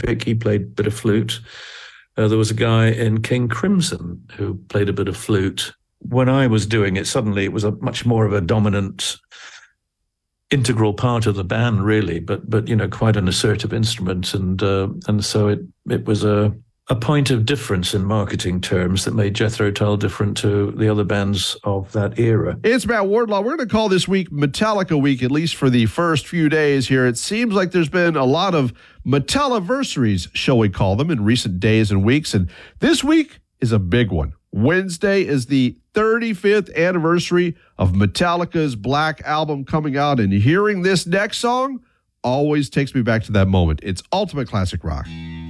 pick. He played a bit of flute. There was a guy in King Crimson who played a bit of flute. When I was doing it, suddenly it was a much more of a dominant, integral part of the band, really, but quite an assertive instrument, and so it was a point of difference in marketing terms that made Jethro Tull different to the other bands of that era. It's Matt Wardlaw. We're going to call this week Metallica Week, at least for the first few days here. It seems like there's been a lot of Metalliversaries, shall we call them, in recent days and weeks, and this week is a big one. Wednesday is the 35th anniversary of Metallica's Black Album coming out, and hearing this next song always takes me back to that moment. It's ultimate classic rock.